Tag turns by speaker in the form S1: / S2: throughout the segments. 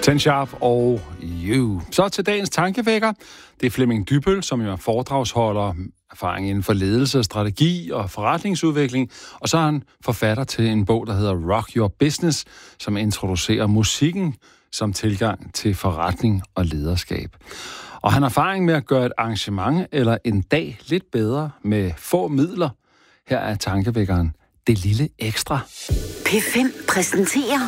S1: Ten Sharp og You. Så til dagens tankevækker. Det er Flemming Dybbøl, som jo er foredragsholder, erfaring inden for ledelse, strategi og forretningsudvikling. Og så er han forfatter til en bog, der hedder Rock Your Business, som introducerer musikken som tilgang til forretning og lederskab. Og han har erfaring med at gøre et arrangement eller en dag lidt bedre med få midler. Her er tankevækkeren Det Lille Ekstra.
S2: P5 præsenterer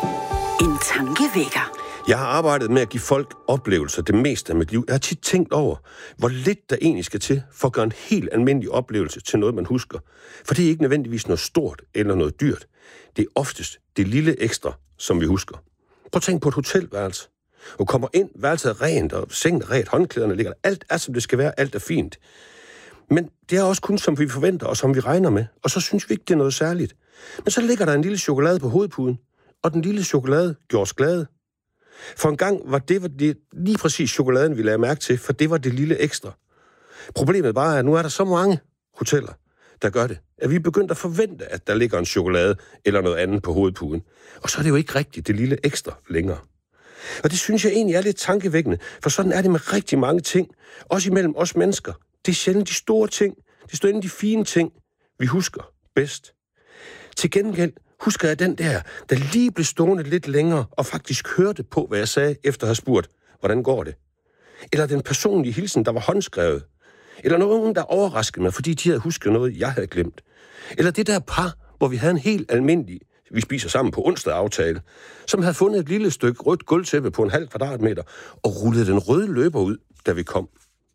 S2: en tankevækker.
S3: Jeg har arbejdet med at give folk oplevelser det meste af mit liv. Jeg har tit tænkt over, hvor lidt der egentlig skal til for at gøre en helt almindelig oplevelse til noget, man husker. For det er ikke nødvendigvis noget stort eller noget dyrt. Det er oftest det lille ekstra, som vi husker. Prøv at tænke på et hotelværelse. Du kommer ind, værelset er rent, og sengen er rent, håndklæderne ligger der. Alt er, som det skal være, alt er fint. Men det er også kun, som vi forventer, og som vi regner med. Og så synes vi ikke, det er noget særligt. Men så ligger der en lille chokolade på hovedpuden, og den lille chokolade gjorde os glade. For en gang var det lige præcis chokoladen, vi lagde mærke til, for det var det lille ekstra. Problemet bare er, at nu er der så mange hoteller, der gør det, at vi er begyndt at forvente, at der ligger en chokolade eller noget andet på hovedpuden. Og så er det jo ikke rigtigt det lille ekstra længere. Og det synes jeg egentlig er lidt tankevækkende, for sådan er det med rigtig mange ting, også imellem os mennesker. Det er sjældent de store ting, det er sjældent de fine ting, vi husker bedst. Til gengæld husker jeg den der lige blev stående lidt længere og faktisk hørte på, hvad jeg sagde, efter at have spurgt, hvordan går det? Eller den personlige hilsen, der var håndskrevet. Eller nogen, der overraskede mig, fordi de havde husket noget, jeg havde glemt. Eller det der par, hvor vi havde en helt almindelig, vi spiser sammen på onsdag aftale, som havde fundet et lille stykke rødt gulvtæppe på 0,5 kvadratmeter og rullede den røde løber ud, da vi kom.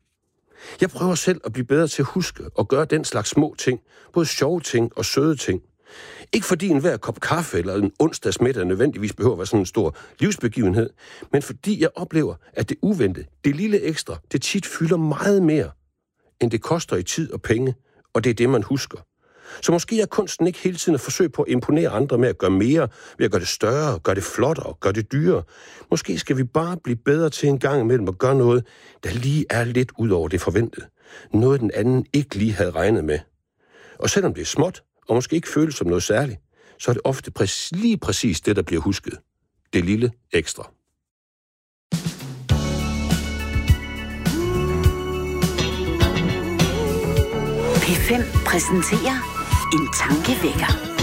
S3: Jeg prøver selv at blive bedre til at huske og gøre den slags små ting, både sjove ting og søde ting. Ikke fordi enhver kop kaffe eller en onsdagsmiddag nødvendigvis behøver at være sådan en stor livsbegivenhed, men fordi jeg oplever, at det uventede, det lille ekstra, det tit fylder meget mere, end det koster i tid og penge, og det er det, man husker. Så måske er kunsten ikke hele tiden at forsøge på at imponere andre med at gøre mere, ved at gøre det større, gøre det flottere, gøre det dyrere. Måske skal vi bare blive bedre til en gang imellem at gøre noget, der lige er lidt ud over det forventede. Noget, den anden ikke lige havde regnet med. Og selvom det er småt, og måske ikke føles som noget særligt, så er det ofte lige præcis det, der bliver husket. Det lille ekstra.
S2: P5 præsenterer en tankevækker.